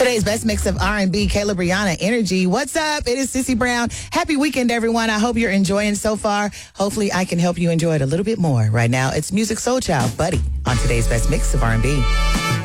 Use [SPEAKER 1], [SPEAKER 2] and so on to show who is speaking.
[SPEAKER 1] Today's best mix of R&B, Kayla Brianna Energy. What's up? It is Sissy Brown. Happy weekend, everyone. I hope you're enjoying so far. Hopefully, I can help you enjoy it a little bit more. Right now, it's Music Soul Child, Buddy, on today's best mix of R&B.